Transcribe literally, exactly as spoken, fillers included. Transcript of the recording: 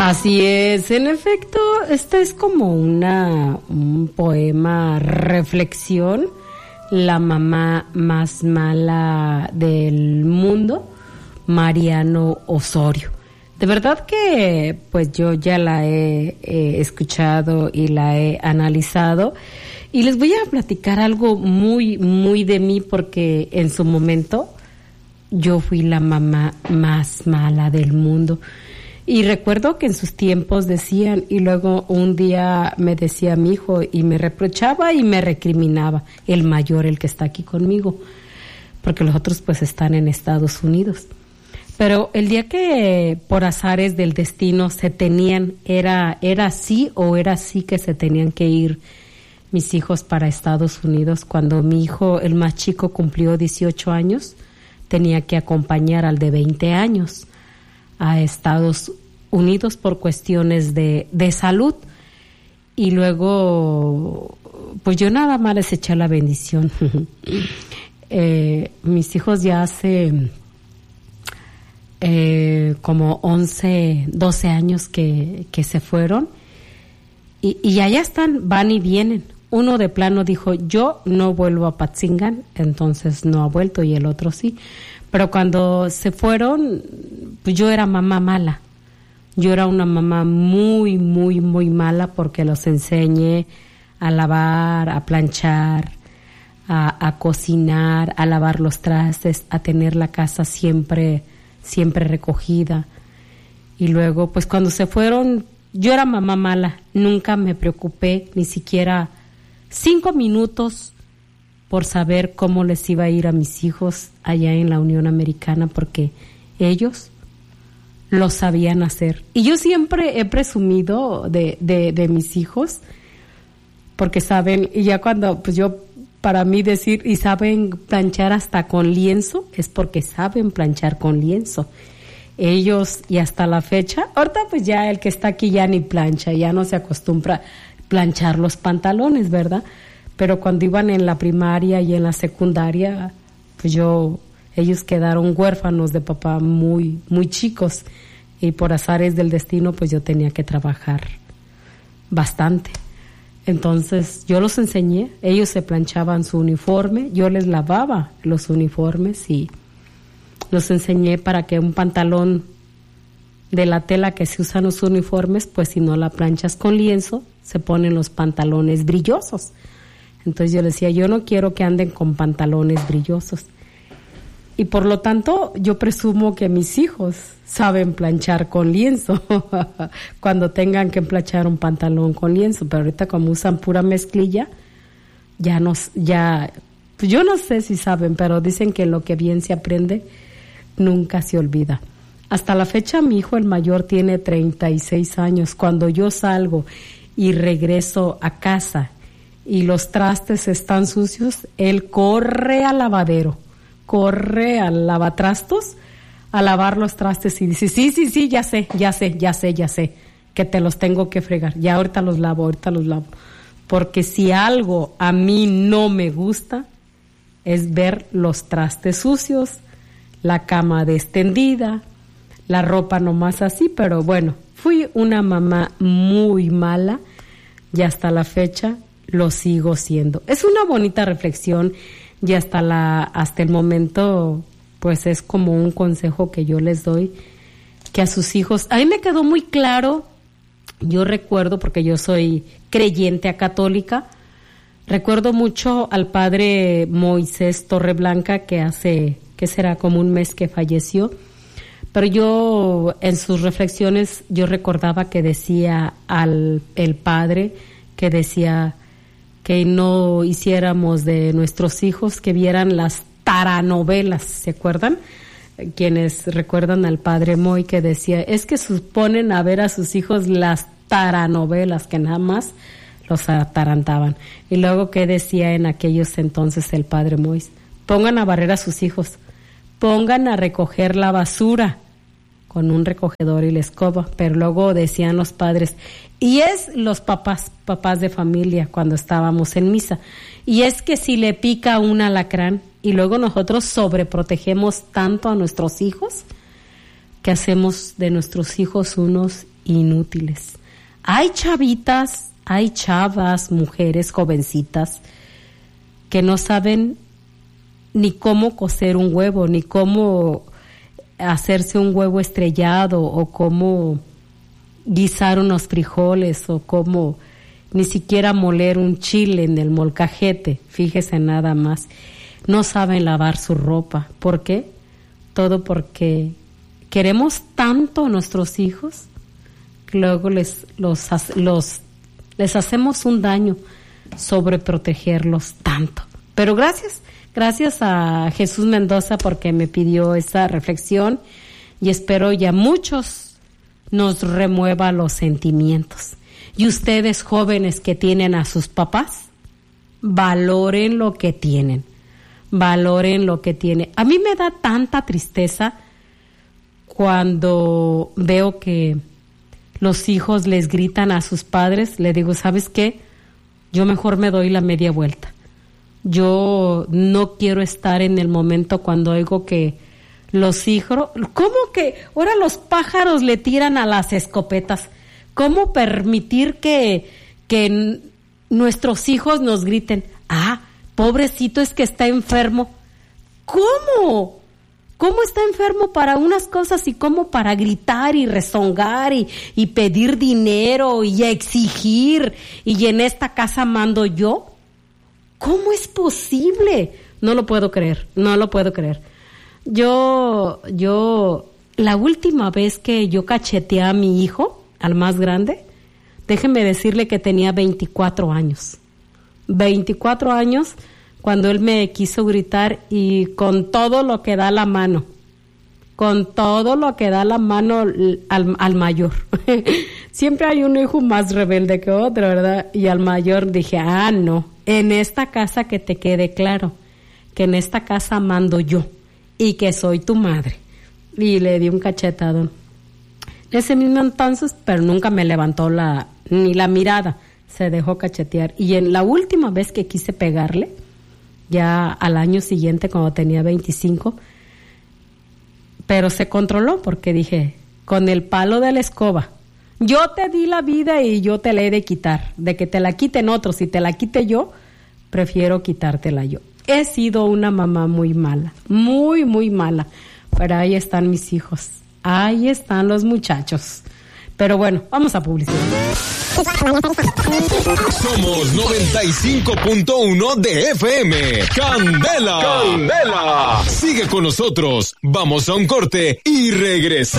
Así es, en efecto, este es como una un poema reflexión, la mamá más mala del mundo, Mariano Osorio. De verdad que pues yo ya la he, he escuchado y la he analizado y les voy a platicar algo muy muy de mí porque en su momento yo fui la mamá más mala del mundo. Y recuerdo que en sus tiempos decían, y luego un día me decía mi hijo y me reprochaba y me recriminaba, el mayor, el que está aquí conmigo, porque los otros pues están en Estados Unidos. Pero el día que por azares del destino se tenían, era, era así o era así que se tenían que ir mis hijos para Estados Unidos. Cuando mi hijo, el más chico, cumplió dieciocho años, tenía que acompañar al de veinte años a Estados Unidos por cuestiones de, de salud. Y luego, pues yo nada más les eché la bendición. eh, mis hijos ya hace eh, como once, doce años que, que se fueron. Y, y allá están, van y vienen. Uno de plano dijo, yo no vuelvo a Patzingán, entonces no ha vuelto, y el otro sí. Pero cuando se fueron, pues yo era mamá mala. Yo era una mamá muy, muy, muy mala porque los enseñé a lavar, a planchar, a, a cocinar, a lavar los trastes, a tener la casa siempre, siempre recogida. Y luego, pues cuando se fueron, yo era mamá mala. Nunca me preocupé, ni siquiera cinco minutos por saber cómo les iba a ir a mis hijos allá en la Unión Americana, porque ellos lo sabían hacer. Y yo siempre he presumido de, de, de mis hijos, porque saben, y ya cuando, pues yo, para mí decir, y saben planchar hasta con lienzo, es porque saben planchar con lienzo. Ellos, y hasta la fecha, ahorita pues ya el que está aquí ya ni plancha, ya no se acostumbra a planchar los pantalones, ¿verdad? Pero cuando iban en la primaria y en la secundaria, pues yo, ellos quedaron huérfanos de papá muy, muy chicos, y por azares del destino, pues yo tenía que trabajar bastante. Entonces, yo los enseñé, ellos se planchaban su uniforme, yo les lavaba los uniformes y los enseñé para que un pantalón de la tela que se usan los uniformes, pues si no la planchas con lienzo, se ponen los pantalones brillosos. Entonces yo les decía, yo no quiero que anden con pantalones brillosos. Y por lo tanto, yo presumo que mis hijos saben planchar con lienzo cuando tengan que planchar un pantalón con lienzo. Pero ahorita como usan pura mezclilla, ya no, ya, pues yo no sé si saben, pero dicen que lo que bien se aprende nunca se olvida. Hasta la fecha mi hijo el mayor tiene treinta y seis años. Cuando yo salgo y regreso a casa y los trastes están sucios, él corre al lavadero, corre al lavatrastos a lavar los trastes y dice, sí, sí, sí, ya sé, ya sé, ya sé, ya sé, que te los tengo que fregar, ya ahorita los lavo, ahorita los lavo. Porque si algo a mí no me gusta es ver los trastes sucios, la cama destendida, la ropa nomás así, pero bueno, fui una mamá muy mala y hasta la fecha lo sigo siendo. Es una bonita reflexión y hasta la hasta el momento pues es como un consejo que yo les doy, que a sus hijos, a mí me quedó muy claro, yo recuerdo porque yo soy creyente católica, recuerdo mucho al padre Moisés Torreblanca, que hace, que será como un mes que falleció, pero yo en sus reflexiones yo recordaba que decía al el padre, que decía que no hiciéramos de nuestros hijos que vieran las taranovelas, ¿se acuerdan? Quienes recuerdan al padre Moy, que decía, es que suponen a ver a sus hijos las taranovelas, que nada más los atarantaban. Y luego, ¿qué decía en aquellos entonces el padre Moy? Pongan a barrer a sus hijos, pongan a recoger la basura con un recogedor y la escoba. Pero luego decían los padres, y es los papás, papás de familia, cuando estábamos en misa, y es que si le pica un alacrán, y luego nosotros sobreprotegemos tanto a nuestros hijos, que hacemos de nuestros hijos unos inútiles. Hay chavitas, hay chavas, mujeres, jovencitas, que no saben ni cómo cocer un huevo, ni cómo hacerse un huevo estrellado, o cómo guisar unos frijoles, o cómo ni siquiera moler un chile en el molcajete, fíjese nada más. No saben lavar su ropa. ¿Por qué? Todo porque queremos tanto a nuestros hijos que luego les, los, los, les hacemos un daño sobreprotegerlos tanto. Pero gracias, gracias a Jesús Mendoza porque me pidió esa reflexión, y espero ya muchos nos remueva los sentimientos. Y ustedes, jóvenes que tienen a sus papás, valoren lo que tienen, valoren lo que tienen. A mí me da tanta tristeza cuando veo que los hijos les gritan a sus padres. Le digo, ¿sabes qué? Yo mejor me doy la media vuelta. Yo no quiero estar en el momento cuando oigo que los hijos... ¿Cómo que ahora los pájaros le tiran a las escopetas? ¿Cómo permitir que, que n- nuestros hijos nos griten? Ah, pobrecito, es que está enfermo. ¿Cómo? ¿Cómo está enfermo para unas cosas y cómo para gritar y rezongar y, y pedir dinero y exigir? Y en esta casa mando yo. ¿Cómo es posible? No lo puedo creer, no lo puedo creer. Yo, yo, la última vez que yo cacheteé a mi hijo, al más grande, déjeme decirle que tenía veinticuatro años. veinticuatro años cuando él me quiso gritar, y con todo lo que da la mano, con todo lo que da la mano al, al mayor. Siempre hay un hijo más rebelde que otro, ¿verdad? Y al mayor dije, ah, no, en esta casa que te quede claro, que en esta casa mando yo y que soy tu madre. Y le di un cachetadón. Ese mismo entonces, pero nunca me levantó la ni la mirada, se dejó cachetear. Y en la última vez que quise pegarle, ya al año siguiente, cuando tenía veinticinco, pero se controló porque dije, con el palo de la escoba, yo te di la vida y yo te la he de quitar. De que te la quiten otros y te la quite yo, prefiero quitártela yo. He sido una mamá muy mala, muy, muy mala, pero ahí están mis hijos. Ahí están los muchachos. Pero bueno, vamos a publicidad. Somos noventa y cinco punto uno de F M. Candela. Candela. Sigue con nosotros. Vamos a un corte y regresamos.